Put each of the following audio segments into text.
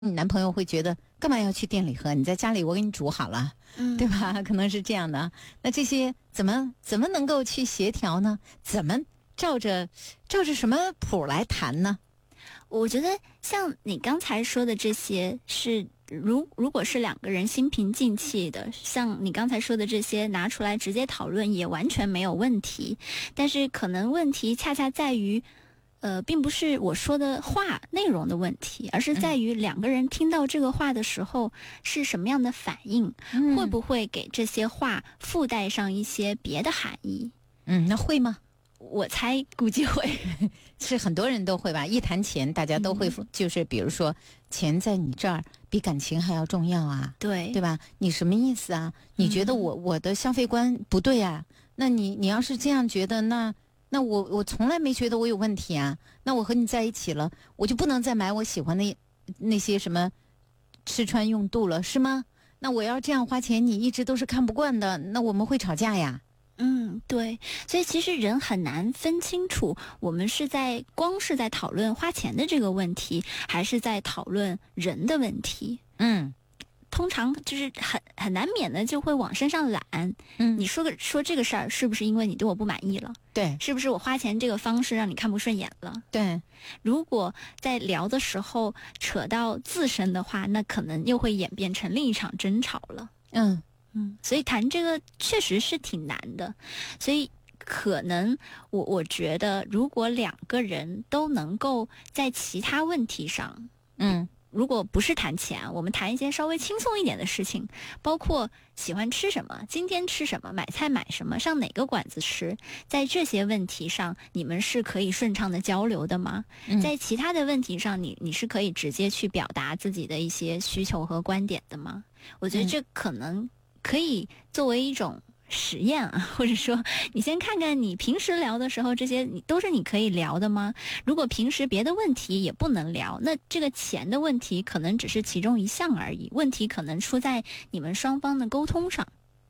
你男朋友会觉得干嘛要去店里喝？你在家里我给你煮好了，对吧？可能是这样的。那这些怎么能够去协调呢？怎么照着什么谱来谈呢？ 我觉得像你刚才说的这些是如果是两个人心平气静的，像你刚才说的这些拿出来直接讨论也完全没有问题。但是可能问题恰恰在于并不是我说的话内容的问题，而是在于两个人听到这个话的时候是什么样的反应，会不会给这些话附带上一些别的含义。 那会吗？ 我猜估计会是很多人都会吧。一谈钱大家都会就是比如说钱在你这儿比感情还要重要啊，对吧？你什么意思啊？你觉得我的消费观不对啊？那你要是这样觉得，那我从来没觉得我有问题啊。那我和你在一起了，我就不能再买我喜欢的那些什么吃穿用度了，是吗？那我要这样花钱，你一直都是看不惯的，那我们会吵架呀。 对，所以其实人很难分清楚我们光是在讨论花钱的这个问题，还是在讨论人的问题。通常就是很难免的就会往身上揽。你说这个事儿是不是因为你对我不满意了？ 对， 是不是我花钱这个方式让你看不顺眼了？ 对， 如果在聊的时候扯到自身的话，那可能又会演变成另一场争吵了。所以谈这个确实是挺难的。所以可能我觉得如果两个人都能够在其他问题上，如果不是谈钱，我们谈一些稍微轻松一点的事情，包括喜欢吃什么，今天吃什么，买菜买什么，上哪个馆子吃，在这些问题上你们是可以顺畅的交流的吗？在其他的问题上你是可以直接去表达自己的一些需求和观点的吗？我觉得这可能可以作为一种实验啊，或者说你先看看你平时聊的时候，这些都是你可以聊的吗？如果平时别的问题也不能聊，那这个钱的问题可能只是其中一项而已，问题可能出在你们双方的沟通上。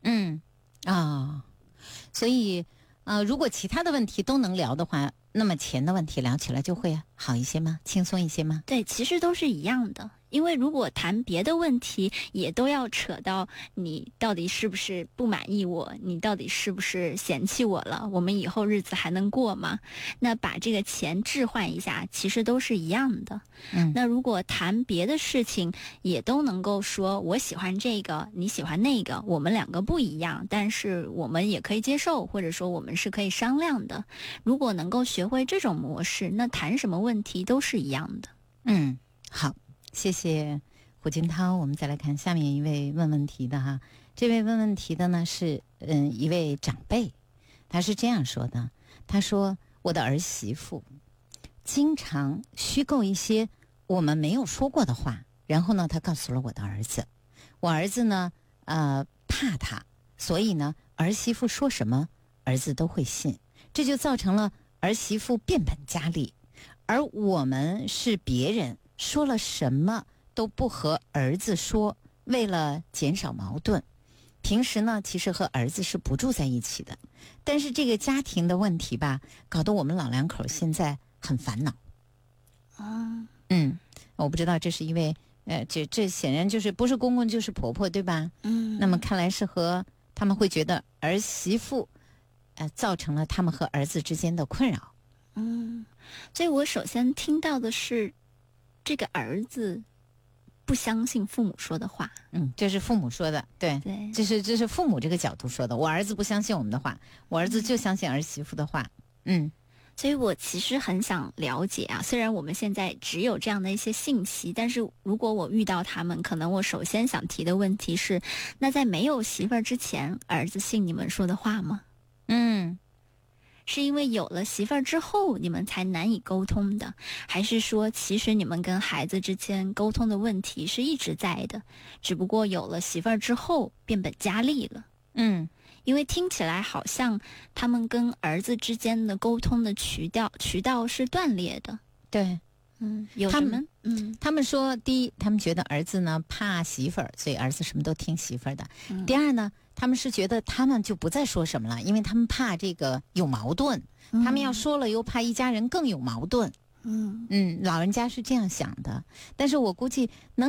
所以如果其他的问题都能聊的话，那么钱的问题聊起来就会好一些吗？轻松一些吗？ 对，其实都是一样的。因为如果谈别的问题也都要扯到你到底是不是不满意我，你到底是不是嫌弃我了，我们以后日子还能过吗？那把这个钱置换一下其实都是一样的。那如果谈别的事情也都能够说我喜欢这个你喜欢那个，我们两个不一样，但是我们也可以接受，或者说我们是可以商量的。如果能够学会这种模式，那谈什么问题都是一样的。 好，谢谢胡金涛。我们再来看下面一位问问题的哈。这位问问题的呢是一位长辈，他是这样说的。他说我的儿媳妇经常虚构一些我们没有说过的话，然后呢他告诉了我的儿子，我儿子呢怕他，所以呢儿媳妇说什么儿子都会信，这就造成了儿媳妇变本加厉。而我们是别人，说了什么都不和儿子说，为了减少矛盾。平时呢其实和儿子是不住在一起的，但是这个家庭的问题吧，搞得我们老两口现在很烦恼。我不知道这是一位这显然就是不是公公就是婆婆，对吧？那么看来是和他们会觉得儿媳妇造成了他们和儿子之间的困扰。 所以我首先听到的是这个儿子不相信父母说的话。 这是父母说的，对，这是父母这个角度说的。我儿子不相信我们的话，我儿子就相信儿媳妇的话。 所以我其实很想了解啊，虽然我们现在只有这样的一些信息，但是如果我遇到他们，可能我首先想提的问题是，那在没有媳妇儿之前，儿子信你们说的话吗？是因为有了媳妇儿之后你们才难以沟通的，还是说其实你们跟孩子之间沟通的问题是一直在的，只不过有了媳妇儿之后变本加厉了？因为听起来好像他们跟儿子之间的沟通的渠道是断裂的。 对， 有什么？ 他们说，第一，他们觉得儿子呢怕媳妇儿，所以儿子什么都听媳妇儿的。第二呢，他们是觉得他们就不再说什么了，因为他们怕这个有矛盾，他们要说了又怕一家人更有矛盾。 老人家是这样想的，但是我估计能